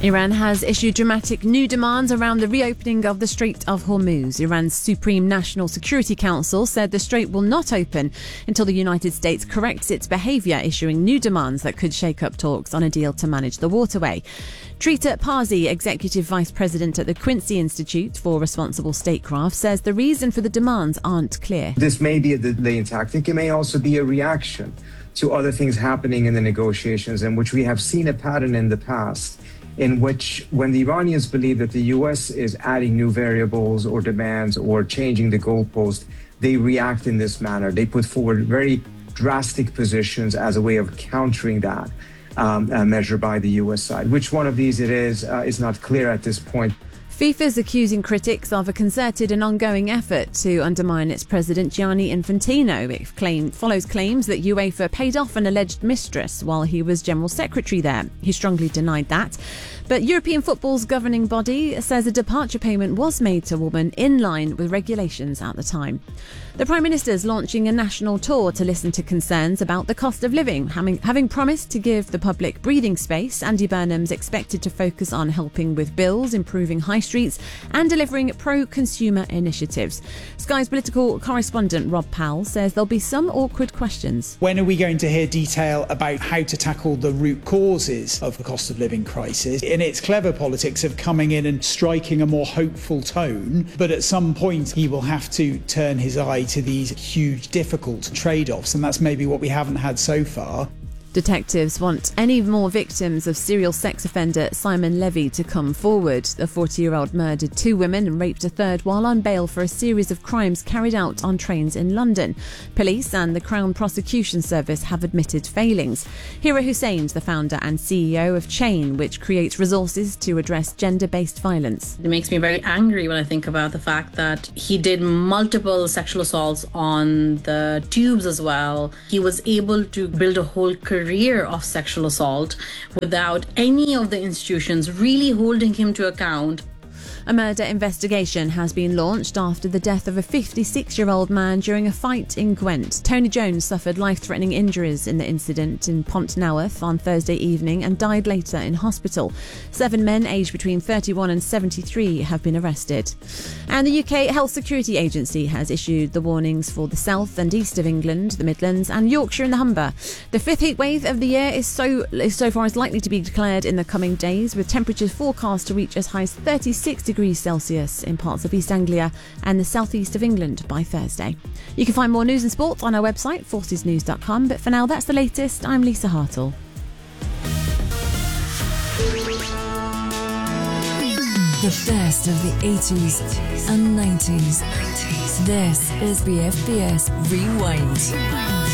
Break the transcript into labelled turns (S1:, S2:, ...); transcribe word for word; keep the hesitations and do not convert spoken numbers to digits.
S1: Iran has issued dramatic new demands around the reopening of the Strait of Hormuz. Iran's Supreme National Security Council said the strait will not open until the United States corrects its behaviour, issuing new demands that could shake up talks on a deal to manage the waterway. Trita Parsi, Executive Vice President at the Quincy Institute for Responsible Statecraft, says the reason for the demands aren't clear.
S2: This may be a delaying tactic. It may also be a reaction to other things happening in the negotiations, in which we have seen a pattern in the past, in which when the Iranians believe that the U S is adding new variables or demands or changing the goalpost, they react in this manner. They put forward very drastic positions as a way of countering that um, uh, measure by the U S side. Which one of these it is uh, is not clear at this point.
S1: FIFA's accusing critics of a concerted and ongoing effort to undermine its president Gianni Infantino. It claim, follows claims that UEFA paid off an alleged mistress while he was general secretary there. He strongly denied that. But European football's governing body says a departure payment was made to a woman in line with regulations at the time. The Prime Minister is launching a national tour to listen to concerns about the cost of living. Having, having promised to give the public breathing space, Andy Burnham's expected to focus on helping with bills, improving high streets and delivering pro-consumer initiatives. Sky's political correspondent Rob Powell says there'll be some awkward questions.
S3: When are we going to hear detail about how to tackle the root causes of the cost of living crisis? In its clever politics of coming in and striking a more hopeful tone, but at some point he will have to turn his eye to these huge, difficult trade-offs, and that's maybe what we haven't had so far.
S1: Detectives want any more victims of serial sex offender Simon Levy to come forward. The forty-year-old murdered two women and raped a third while on bail for a series of crimes carried out on trains in London. Police and the Crown Prosecution Service have admitted failings. Hira Hussein's the founder and C E O of Chain, which creates resources to address gender-based violence.
S4: It makes me very angry when I think about the fact that he did multiple sexual assaults on the tubes as well. He was able to build a whole career career of sexual assault without any of the institutions really holding him to account.
S1: A murder investigation has been launched after the death of a fifty-six-year-old man during a fight in Gwent. Tony Jones suffered life-threatening injuries in the incident in Pontnewydd on Thursday evening and died later in hospital. Seven men aged between thirty-one and seventy-three have been arrested. And the U K Health Security Agency has issued the warnings for the south and east of England, the Midlands and Yorkshire and the Humber. The fifth heat wave of the year is so, is so far is likely to be declared in the coming days, with temperatures forecast to reach as high as thirty-six degrees Celsius in parts of East Anglia and the southeast of England by Thursday. You can find more news and sport on our website, forces news dot com, but for now that's the latest. I'm Lisa Hartle.
S5: The best of the eighties and nineties. This is B F B S Rewind.